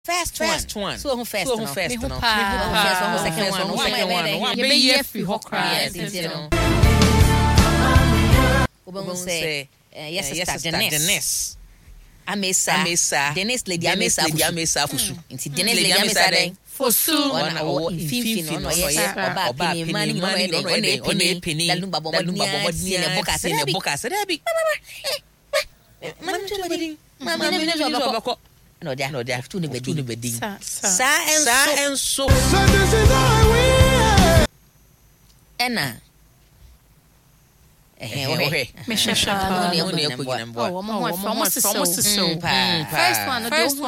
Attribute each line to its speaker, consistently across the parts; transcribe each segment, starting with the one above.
Speaker 1: First one.
Speaker 2: So who first?
Speaker 1: Me who
Speaker 2: second
Speaker 1: one.
Speaker 2: You
Speaker 1: Be
Speaker 2: be
Speaker 1: free hokra.
Speaker 2: Ubon say yes sister Dennis.
Speaker 1: Amesa.
Speaker 2: Dennis lady
Speaker 1: Amesa
Speaker 2: fusu.
Speaker 1: Inti Dennis lady Amesa den.
Speaker 3: Fosu.
Speaker 2: Ona o infini no yes oba penny money no penny.
Speaker 1: Lalu babo modni ne boka se ne boka se bi. Mama ne jo bako. No dia tu ne bedin. Sa enso. Ena.
Speaker 3: Me shasha. First one,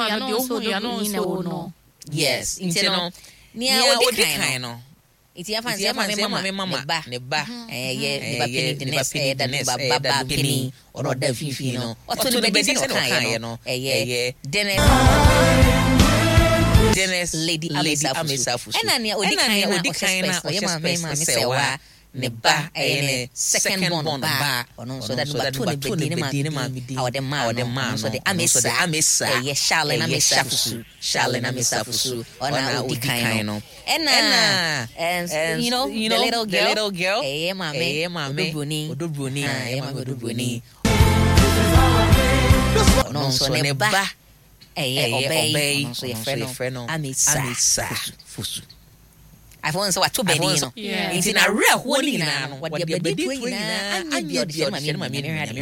Speaker 3: no.
Speaker 1: Yes. Intino. Nia odi kan no. Iti afa se mama ne ba. Ne ba penny Dennis baba penny. Ono da fifi no. Oto ne bedin se kan no. Dennis lady Amesa fusu. Ena nia odi kan na o mama se wa. Ne ba ne second born ba ono so that number 2 ne bedin ma our the man so the Amesa Charlene Amesa fusu ona odi kan no and you know the little girl mama odobroni ono so ne ba obey so ye friend no Amesa fusu I want so what to be no.
Speaker 3: Yeah.
Speaker 1: It's in a real holy na no. What the bedi to ina anya bi o de mama